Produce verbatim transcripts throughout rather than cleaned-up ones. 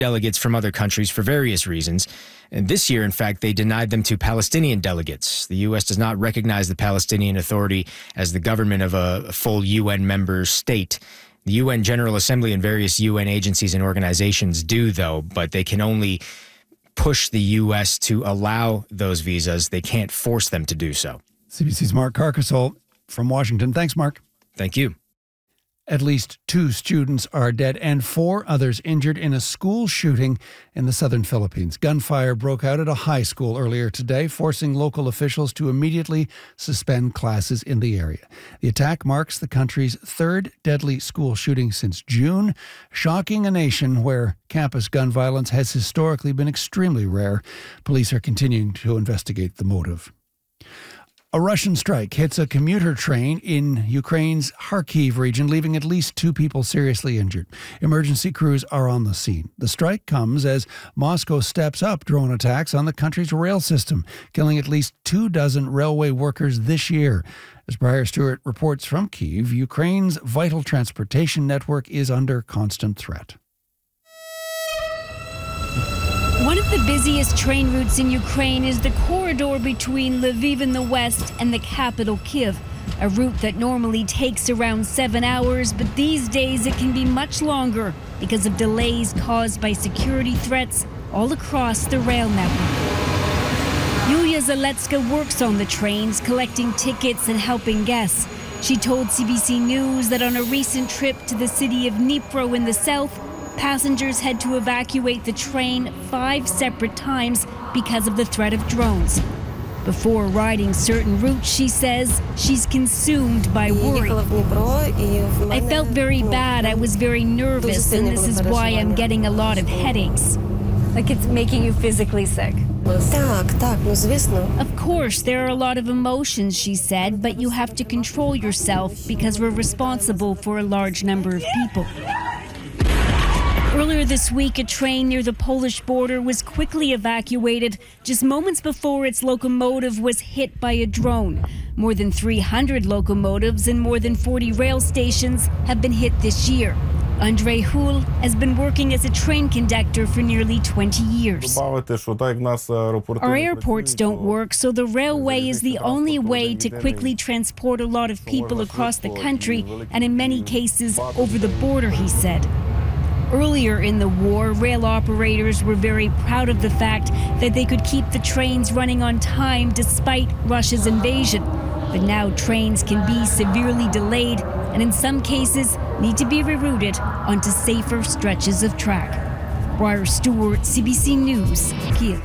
delegates from other countries for various reasons. And this year, in fact, they denied them to Palestinian delegates. The U S does not recognize the Palestinian Authority as the government of a full U N member state. The U N General Assembly and various U N agencies and organizations do, though, but they can only push the U S to allow those visas. They can't force them to do so. C B C's Mark Carcasole from Washington. Thanks, Mark. Thank you. At least two students are dead and four others injured in a school shooting in the southern Philippines. Gunfire broke out at a high school earlier today, forcing local officials to immediately suspend classes in the area. The attack marks the country's third deadly school shooting since June, shocking a nation where campus gun violence has historically been extremely rare. Police are continuing to investigate the motive. A Russian strike hits a commuter train in Ukraine's Kharkiv region, leaving at least two people seriously injured. Emergency crews are on the scene. The strike comes as Moscow steps up drone attacks on the country's rail system, killing at least two dozen railway workers this year. As Briar Stewart reports from Kyiv, Ukraine's vital transportation network is under constant threat. One of the busiest train routes in Ukraine is the corridor between Lviv in the west and the capital Kyiv, a route that normally takes around seven hours, but these days it can be much longer because of delays caused by security threats all across the rail network. Yulia Zaletska works on the trains, collecting tickets and helping guests. She told C B C News that on a recent trip to the city of Dnipro in the south, passengers had to evacuate the train five separate times because of the threat of drones. Before riding certain routes, she says she's consumed by worry. I felt very bad, I was very nervous, and this is why I'm getting a lot of headaches. Like it's making you physically sick. Of course, there are a lot of emotions, she said, but you have to control yourself because we're responsible for a large number of people. Earlier this week, a train near the Polish border was quickly evacuated just moments before its locomotive was hit by a drone. More than three hundred locomotives and more than forty rail stations have been hit this year. Andrei Hul has been working as a train conductor for nearly twenty years. Our airports don't work, so the railway is the only way to quickly transport a lot of people across the country and in many cases over the border, he said. Earlier in the war, rail operators were very proud of the fact that they could keep the trains running on time despite Russia's invasion. But now trains can be severely delayed and in some cases need to be rerouted onto safer stretches of track. Briar Stewart, C B C News, Kyiv.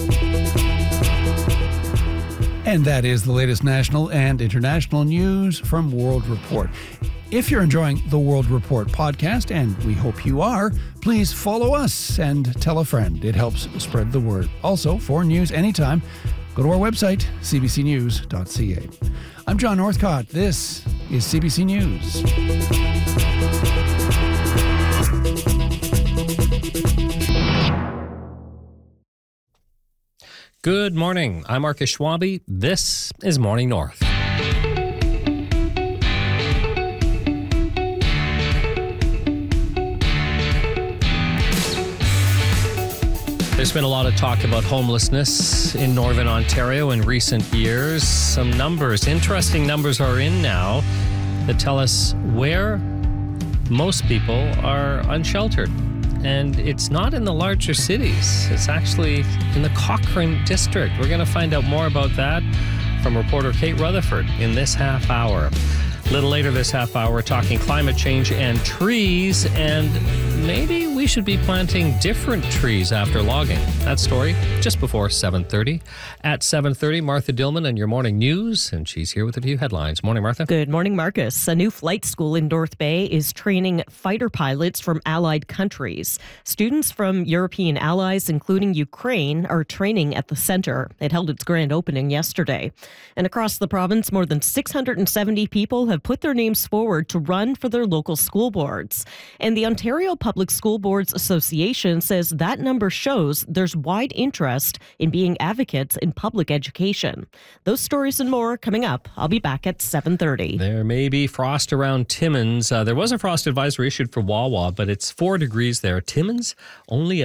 And that is the latest national and international news from World Report. If you're enjoying the World Report podcast, and we hope you are, please follow us and tell a friend. It helps spread the word. Also, for news anytime, go to our website, c b c news dot c a. I'm John Northcott. This is C B C News. Good morning. I'm Marcus Schwabe. This is Morning North. There's been a lot of talk about homelessness in Northern Ontario in recent years. Some numbers, interesting numbers are in now that tell us where most people are unsheltered. And it's not in the larger cities. It's actually in the Cochrane district. We're going to find out more about that from reporter Kate Rutherford in this half hour. A little later this half hour, we're talking climate change and trees, and maybe we should be planting different trees after logging. That story just before seven thirty. At seven thirty, Martha Dillman and your morning news, and she's here with a few headlines. Morning, Martha. Good morning, Marcus. A new flight school in North Bay is training fighter pilots from allied countries. Students from European allies, including Ukraine, are training at the center. It held its grand opening yesterday. And across the province, more than six hundred seventy people have put their names forward to run for their local school boards. And the Ontario Public School Boards Association says that number shows there's wide interest in being advocates in public education. Those stories and more coming up. I'll be back at seven thirty. There may be frost around Timmins. Uh, there was a frost advisory issued for Wawa, but it's four degrees there. Timmins only at